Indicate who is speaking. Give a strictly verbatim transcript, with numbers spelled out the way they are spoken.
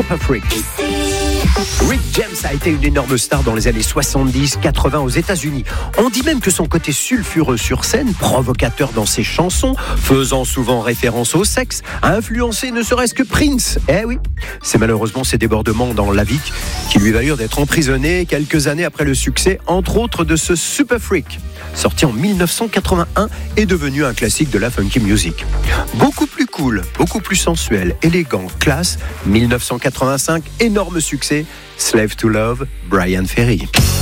Speaker 1: Super Freak. Rick James a été une énorme star dans les années soixante-dix quatre-vingts aux États-Unis. On dit même que son côté sulfureux sur scène, provocateur dans ses chansons, faisant souvent référence au sexe, a influencé ne serait-ce que Prince. Eh oui, c'est malheureusement ses débordements dans la vie qui lui valurent d'être emprisonné quelques années après le succès, entre autres de ce Super Freak, sorti en dix-neuf cent quatre-vingt-un et devenu un classique de la funky music. Beaucoup plus cool, beaucoup plus sensuel, élégant, classe, dix-neuf cent quatre-vingt-cinq, énorme succès, Slave to Love, Brian Ferry.